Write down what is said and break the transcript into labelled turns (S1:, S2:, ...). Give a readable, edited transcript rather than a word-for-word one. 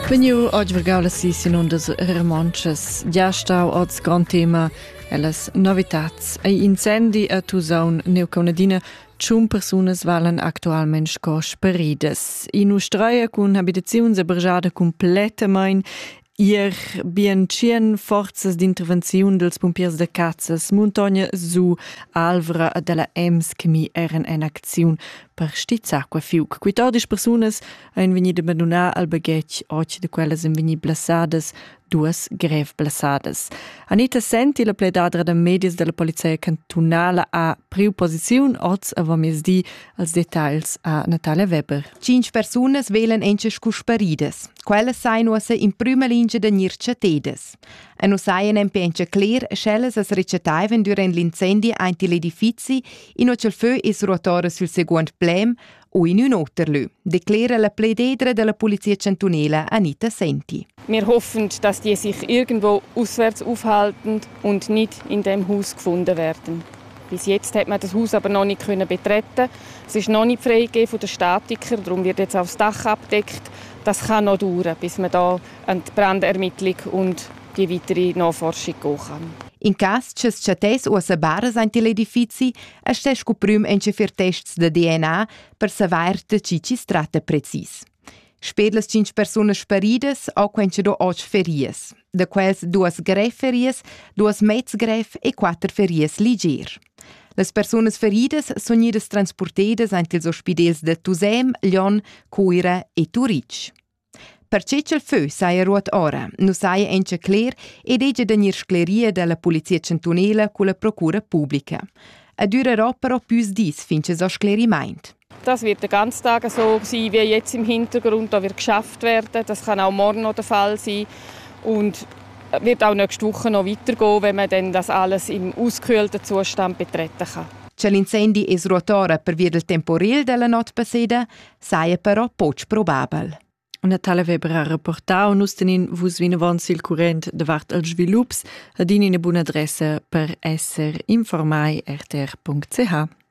S1: Veniu oggi vergaula si in des remonches. Già stau oz grand tema ellas novitats. Ei incendi a Tusaun neucaunadina tschun personas valen actualment sco speridas. In Ustraia cun habitaziuns abergiada completamain. Ier bien cien forzas d'intervenziun dels pompiers de Cazzas, Montogna su Alvra e della EMS che mi eran en acziun per stizzacqua fiuc. 14 personas han venit abbandonà al baghetg, 8 de quelles han venit blassadas, 2 grev blassadas. Anita Senti, la pledadra de medias della Polizia Cantonala, a priu posiziun, oz avam es di als details a Natalia Weber.
S2: 5 personas velen ence scusparidas. Quelles sain usse in prima linea de nircetedes. E nu saien en penche clear, scelles as recetaiven durant l'incendi ainti l'edifici, in ocel feu es ruotore sul seguent plem o in un otterlö. Declara la plededra della Polizia Cantonela Anita Senti.
S3: Wir hoffen, dass die sich irgendwo auswärts aufhalten und nicht in dem Haus gefunden werden. Bis jetzt hat man das Haus aber noch nicht betreten. Es ist noch nicht freigegeben von den Statikern, darum wird jetzt auch das Dach abgedeckt. Das kann noch dauern, bis man da an die Brandermittlung und die weitere Nachforschung gehen kann.
S2: In cas che schates o sabaras anti l'edifici, estes cu prüm ence fir tests de DNA per savoir de cici strata precis. Sper las 5 personas sparidas o quence do 8 ferias, de quels 2 grev ferias, 2 mezz grev e 4 ferias ligier. Las personas feridas son idas transportedas ante ils ospidels de Tusem, Lion, Coira e Turic. Per cecel feu saia ruot ora, nu saia ence cler ed ege denir scleria della Polizia Cantonela con la Procura Pubblica. A durerò però pius dis finches o sclerimeint.
S3: Das wird den ganzen Tag so sein wie jetzt im Hintergrund. Da wird geschafft werden. Das kann auch morgen noch der Fall sein. Und wird auch nächste Woche noch weitergehen, wenn man dann das alles im ausgekühlten Zustand betreten kann.
S2: Che l'incendi es ruotora per via del temporel della not passeda, saia però poc probabel.
S1: Natalia Weber ha reportau, nus tenin vus vinavons il current davart als svilups, adin in una buona adressa per esser informai rtr.ch.